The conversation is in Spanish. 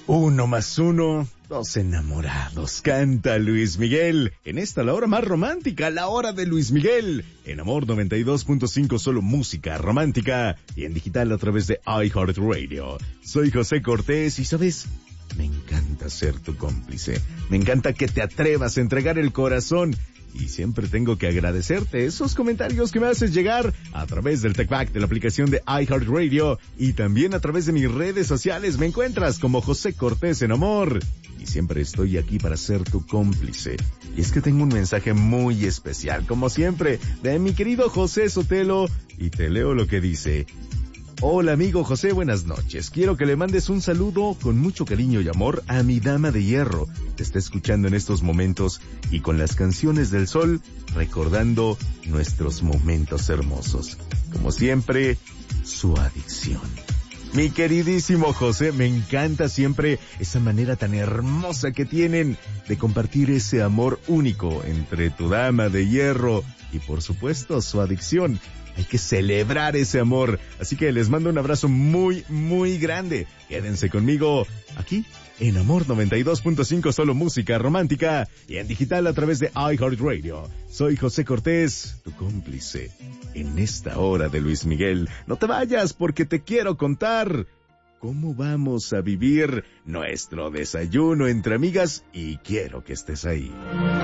Uno más uno, dos enamorados, canta Luis Miguel. En esta, la hora más romántica, la hora de Luis Miguel. En Amor 92.5, solo música romántica. Y en digital a través de iHeartRadio. Soy José Cortés y, ¿sabes? Me encanta ser tu cómplice. Me encanta que te atrevas a entregar el corazón. Y siempre tengo que agradecerte esos comentarios que me haces llegar a través del TechBack de la aplicación de iHeartRadio y también a través de mis redes sociales. Me encuentras como José Cortés en Amor y siempre estoy aquí para ser tu cómplice. Y es que tengo un mensaje muy especial, como siempre, de mi querido José Sotelo, y te leo lo que dice. Hola amigo José, buenas noches. Quiero que le mandes un saludo con mucho cariño y amor a mi dama de hierro. Te está escuchando en estos momentos y con las canciones del sol, recordando nuestros momentos hermosos. Como siempre, su adicción. Mi queridísimo José, me encanta siempre esa manera tan hermosa que tienen de compartir ese amor único entre tu dama de hierro y por supuesto su adicción. Hay que celebrar ese amor. Así que les mando un abrazo muy, muy grande. Quédense conmigo aquí en Amor 92.5, solo música romántica y en digital a través de iHeartRadio. Soy José Cortés, tu cómplice en esta hora de Luis Miguel. No te vayas porque te quiero contar cómo vamos a vivir nuestro desayuno entre amigas y quiero que estés ahí.